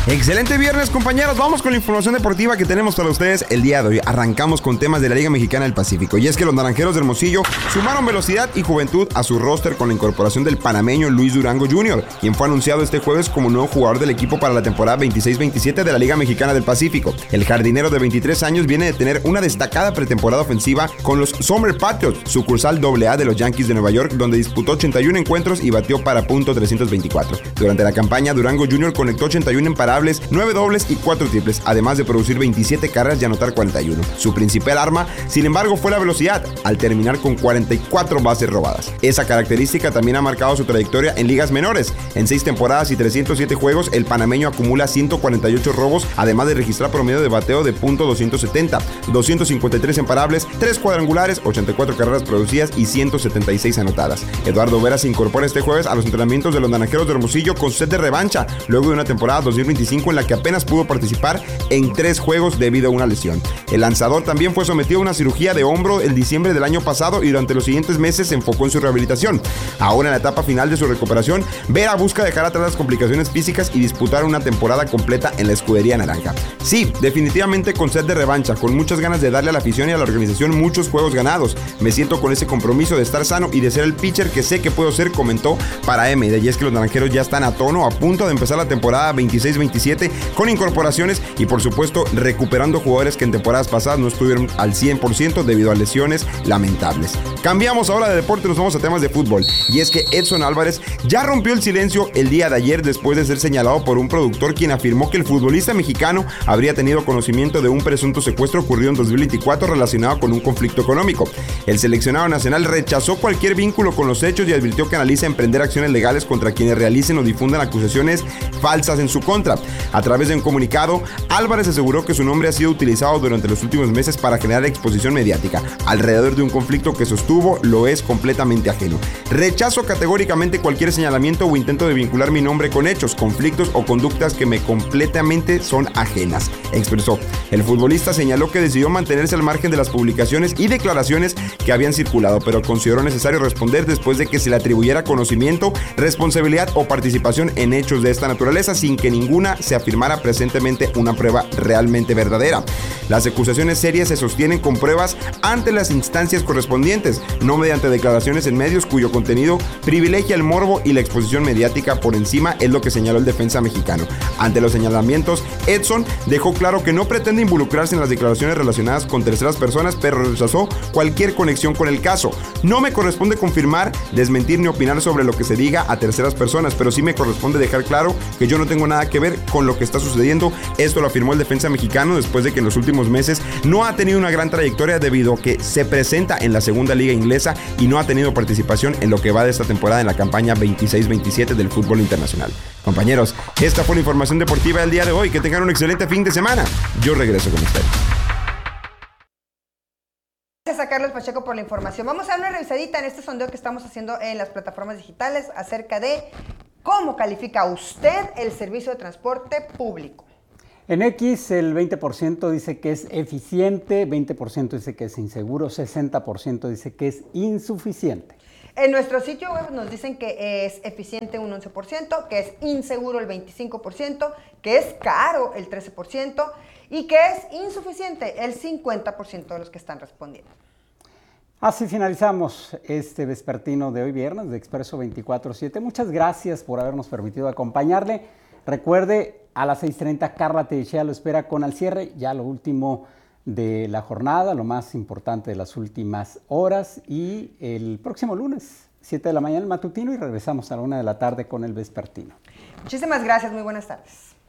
Excelente viernes, compañeros. Vamos con la información deportiva que tenemos para ustedes el día de hoy. Arrancamos con temas de la Liga Mexicana del Pacífico. Y es que los Naranjeros de Hermosillo sumaron velocidad y juventud a su roster con la incorporación del panameño Luis Durango Jr., quien fue anunciado este jueves como nuevo jugador del equipo para la temporada 26-27 de la Liga Mexicana del Pacífico. El jardinero de 23 años viene de tener una destacada pretemporada ofensiva con los Summer Patriots, sucursal AA de los Yankees de Nueva York, donde disputó 81 encuentros y batió para .324. Durante la campaña, Durango Jr. conectó 81 imparables, 9 dobles y 4 triples, además de producir 27 carreras y anotar 41. Su principal arma, sin embargo, fue la velocidad, al terminar con 44 bases robadas. Esa característica también ha marcado su trayectoria en ligas menores. En 6 temporadas y 307 juegos, el panameño acumula 148 robos, además de registrar promedio de bateo de .270, 253 imparables, 3 cuadrangulares, 84 carreras producidas y 176 anotadas. Eduardo Vera se incorpora este jueves a los entrenamientos de los Naranjeros de Hermosillo con sed de revancha, luego de una temporada 2025 en la que apenas pudo participar en 3 juegos debido a una lesión. El lanzador también fue sometido a una cirugía de hombro en diciembre del año pasado y durante los siguientes meses se enfocó en su rehabilitación. Ahora, en la etapa final de su recuperación, Vera busca dejar atrás las complicaciones físicas y disputar una temporada completa en la escudería naranja. Sí, definitivamente con sed de revancha, con muchas ganas de darle a la afición y a la organización muchos juegos ganados. Me siento con ese compromiso de estar sano y de ser el pitcher que sé que puedo ser, comentó para M. Y es que los naranjeros ya están a tono, a punto de empezar la temporada 26-27 con incorporaciones y por supuesto recuperando jugadores que en temporadas pasadas no estuvieron al 100% debido a lesiones lamentables. Cambiamos ahora de deporte, nos vamos a temas de fútbol, y es que Edson Álvarez ya rompió el silencio el día de ayer después de ser señalado por un productor quien afirmó que el futbolista mexicano habría tenido conocimiento de un presunto secuestro ocurrido en 2024 relacionado con un conflicto económico. El seleccionado nacional rechazó cualquier vínculo con los hechos y advirtió que analiza emprender acciones legales contra quienes realicen o difundan acusaciones falsas en su contra. A través de un comunicado, Álvarez aseguró que su nombre ha sido utilizado durante los últimos meses para generar exposición mediática alrededor de un conflicto que sostuvo lo es completamente ajeno. Rechazo categóricamente cualquier señalamiento o intento de vincular mi nombre con hechos, conflictos o conductas que me completamente son ajenas, expresó. El futbolista señaló que decidió mantenerse al margen de las publicaciones y declaraciones que habían circulado, pero consideró necesario responder después de que se le atribuyera conocimiento, responsabilidad o participación en hechos de esta naturaleza sin que ninguna se afirmara presentemente una prueba realmente verdadera. Las acusaciones serias se sostienen con pruebas ante las instancias correspondientes, no mediante declaraciones en medios cuyo contenido privilegia el morbo y la exposición mediática por encima, es lo que señaló el defensa mexicano. Ante los señalamientos, Edson dejó claro que no pretende involucrarse en las declaraciones relacionadas con terceras personas, pero rechazó cualquier conexión con el caso. No me corresponde confirmar, desmentir ni opinar sobre lo que se diga a terceras personas, pero sí me corresponde dejar claro que yo no tengo nada que ver con lo que está sucediendo. Esto lo afirmó el defensa mexicano después de que en los últimos meses no ha tenido una gran trayectoria debido a que se presenta en la segunda liga inglesa y no ha tenido participación en lo que va de esta temporada en la campaña 26-27 del fútbol internacional. Compañeros, esta fue la información deportiva del día de hoy. Que tengan un excelente fin de semana. Yo regreso con ustedes. Gracias a Carlos Pacheco por la información. Vamos a dar una revisadita en este sondeo que estamos haciendo en las plataformas digitales acerca de cómo califica usted el servicio de transporte público. En X el 20% dice que es eficiente, 20% dice que es inseguro, 60% dice que es insuficiente. En nuestro sitio web nos dicen que es eficiente un 11%, que es inseguro el 25%, que es caro el 13% y que es insuficiente el 50% de los que están respondiendo. Así finalizamos este vespertino de hoy viernes de Expreso 24/7. Muchas gracias por habernos permitido acompañarle. Recuerde, a las 6:30 Carla Teixeira lo espera con Al Cierre, ya lo último de la jornada, lo más importante de las últimas horas, y el próximo lunes, 7 de la mañana el matutino, y regresamos a la 1 de la tarde con el vespertino. Muchísimas gracias, muy buenas tardes.